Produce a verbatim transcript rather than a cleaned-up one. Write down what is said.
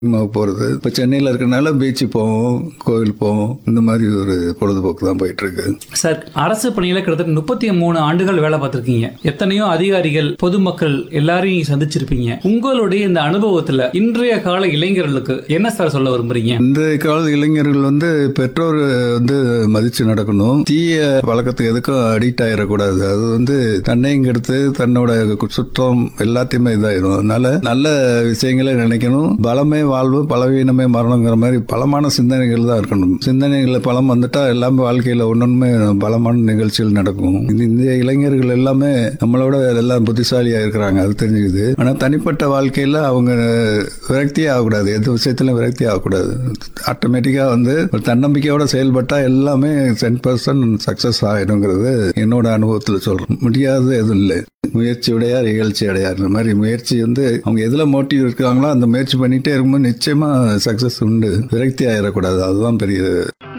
போறது. இப்ப சென்னையில இருக்கனால பீச்சு போவோம், கோவில் போவோம். இந்த மாதிரி ஒரு பொழுதுபோக்கு தான் போயிட்டு இருக்கு. சார், அரசு பணியில கிட்டத்தட்ட முப்பத்தி மூணு ஆண்டுகள் வேலை பார்த்திருக்கீங்க. எத்தனையோ அதிகாரிகள், பொதுமக்கள் எல்லாரையும் சந்திச்சிருப்பீங்க. உங்களுடைய இந்த அனுபவத்துல இன்றைய கால இளைஞர்களுக்கு என்ன சார் சொல்ல விரும்புறீங்க? இன்றைய கால இளைஞர்கள் வந்து பெற்றோர் வந்து மதிச்சு நடக்கணும். தீய பழக்கத்துக்கு எதுக்கும் அடிக்ட் ஆயிடக்கூடாது. அது வந்து தன்னையும் கெடுத்து தன்னோட சுற்றம் எல்லாத்தையுமே இதாயிடும். அதனால நல்ல விஷயங்களை நினைக்கணும். பலமே வாழ்வு, பலவீனமே மரணங்கிற மாதிரி பலமான சிந்தனைகள் தான் இருக்கணும். சிந்தனைகள் பலம் வந்துட்டா எல்லாமே வாழ்க்கையில ஒன்னொன்னுமே பலமான நிகழ்ச்சிகள் நடக்கும். இந்த இளைஞர்கள் எல்லாமே நம்மளோட எல்லாம் புத்திசாலியா இருக்கிறாங்க, அது தெரிஞ்சுக்குது. ஆனா தனிப்பட்ட வாழ்க்கையில அவங்க விரக்தியே ஆகக்கூடாது. எந்த விஷயத்திலும் விரக்தி ஆகக்கூடாது. ஆட்டோமேட்டிக்கா வந்து ஒரு தன்னம்பிக்கையோட செயல்பட்டா எல்லாமே டென் பர்சன்ட் சக்சஸ் ஆயிடுங்கிறது என்னோட அனுபவத்தில் சொல்றேன். முடியாது எதுவும் இல்லை. முயற்சி உடையார் இகழ்ச்சி அடையார். இந்த மாதிரி முயற்சி வந்து அவங்க எதுல மோட்டிவ் இருக்காங்களோ அந்த முயற்சி பண்ணிட்டே இருக்கும்போது நிச்சயமா சக்சஸ் உண்டு. விரக்தி ஆயிடக்கூடாது. அதுதான் பெரிய